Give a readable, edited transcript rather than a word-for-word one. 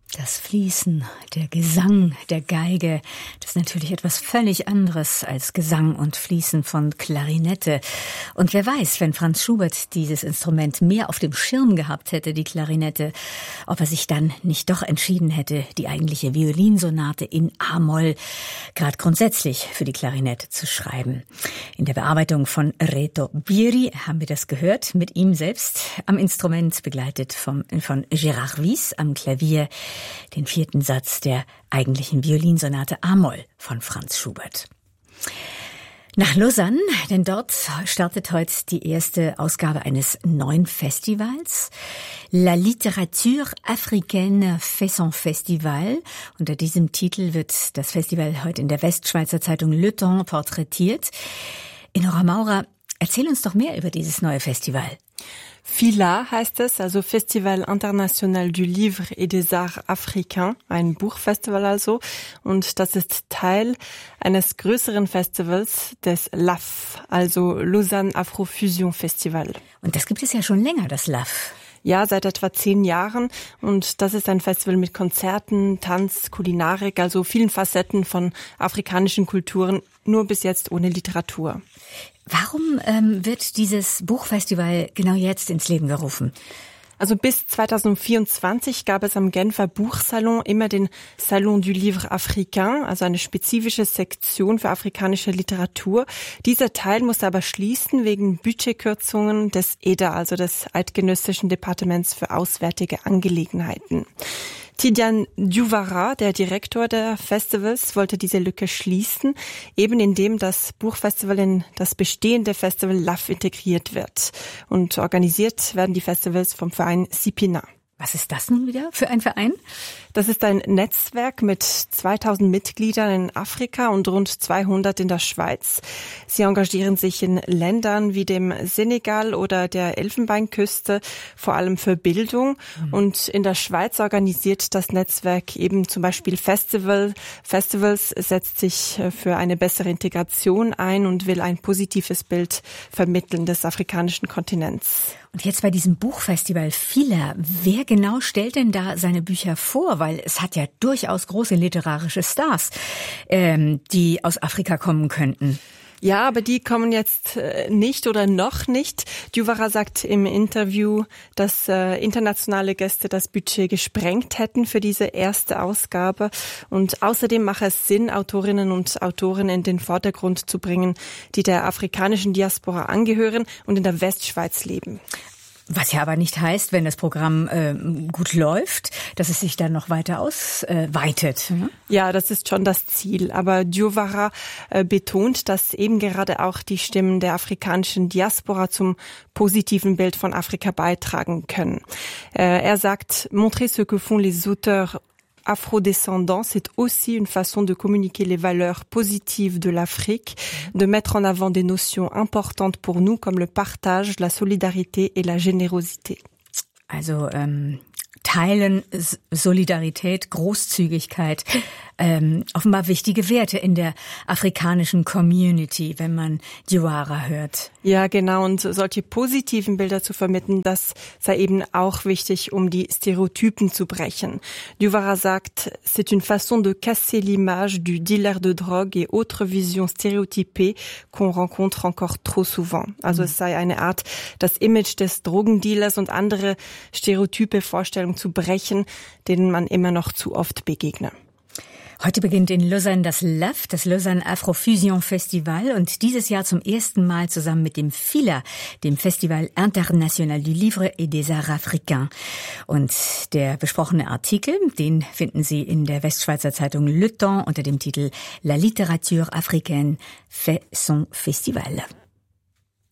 Das Fließen, der Gesang der Geige, das ist natürlich etwas völlig anderes als Gesang und Fließen von Klarinette. Und wer weiß, wenn Franz Schubert dieses Instrument mehr auf dem Schirm gehabt hätte, die Klarinette, ob er sich dann nicht doch entschieden hätte, die eigentliche Violinsonate in A-Moll gerade grundsätzlich für die Klarinette zu schreiben. In der Bearbeitung von Reto Biri haben wir das gehört, mit ihm selbst am Instrument, begleitet von Gérard Wyss am Klavier, den 4. Satz der eigentlichen Violinsonate A-Moll von Franz Schubert. Nach Lausanne, denn dort startet heute die erste Ausgabe eines neuen Festivals. La Littérature africaine fait son festival. Unter diesem Titel wird das Festival heute in der Westschweizer Zeitung Le Temps porträtiert. Enora Maurer, erzähl uns doch mehr über dieses neue Festival. FILA heißt es, also Festival International du Livre et des Arts Africains, ein Buchfestival also. Und das ist Teil eines größeren Festivals des LAF, also Lausanne Afrofusion Festival. Und das gibt es ja schon länger, das LAF. Ja, seit etwa 10 Jahren. Und das ist ein Festival mit Konzerten, Tanz, Kulinarik, also vielen Facetten von afrikanischen Kulturen, nur bis jetzt ohne Literatur. Warum wird dieses Buchfestival genau jetzt ins Leben gerufen? Also bis 2024 gab es am Genfer Buchsalon immer den Salon du Livre Africain, also eine spezifische Sektion für afrikanische Literatur. Dieser Teil musste aber schließen wegen Budgetkürzungen des EDA, also des Eidgenössischen Departements für Auswärtige Angelegenheiten. Tidiane Diawara, der Direktor der Festivals, wollte diese Lücke schließen, eben indem das Buchfestival in das bestehende Festival LAF integriert wird. Und organisiert werden die Festivals vom Verein SIPINA. Was ist das nun wieder für ein Verein? Das ist ein Netzwerk mit 2000 Mitgliedern in Afrika und rund 200 in der Schweiz. Sie engagieren sich in Ländern wie dem Senegal oder der Elfenbeinküste, vor allem für Bildung. Und in der Schweiz organisiert das Netzwerk eben zum Beispiel Festivals, setzt sich für eine bessere Integration ein und will ein positives Bild vermitteln des afrikanischen Kontinents. Und jetzt bei diesem Buchfestival FILA, wer genau stellt denn da seine Bücher vor? Weil es hat ja durchaus große literarische Stars, die aus Afrika kommen könnten. Ja, aber die kommen jetzt nicht oder noch nicht. Diawara sagt im Interview, dass internationale Gäste das Budget gesprengt hätten für diese erste Ausgabe. Und außerdem mache es Sinn, Autorinnen und Autoren in den Vordergrund zu bringen, die der afrikanischen Diaspora angehören und in der Westschweiz leben. Was ja aber nicht heißt, wenn das Programm gut läuft, dass es sich dann noch weiter ausweitet. Ja, das ist schon das Ziel. Aber Diawara betont, dass eben gerade auch die Stimmen der afrikanischen Diaspora zum positiven Bild von Afrika beitragen können. Er sagt, montrer ce que font les auteurs afrodescendants, c'est aussi une façon de communiquer les valeurs positives de l'Afrique, de mettre en avant des notions importantes pour nous comme le partage, la solidarité et la générosité. Also Teilen, Solidarität, Großzügigkeit, offenbar wichtige Werte in der afrikanischen Community, wenn man Diawara hört. Ja, genau. Und solche positiven Bilder zu vermitteln, das sei eben auch wichtig, um die Stereotypen zu brechen. Diawara sagt, c'est une façon de casser l'image du dealer de drogue et autres visions stéréotypées qu'on rencontre encore trop souvent. Also es sei eine Art, das Image des Drogendealers und andere stereotype Vorstellungen zu brechen, denen man immer noch zu oft begegne. Heute beginnt in Lausanne das LAF, das Lausanne Afrofusion Festival, und dieses Jahr zum ersten Mal zusammen mit dem FILA, dem Festival International du Livre et des Arts Africains. Und der besprochene Artikel, den finden Sie in der Westschweizer Zeitung Le Temps unter dem Titel La Littérature africaine fait son festival.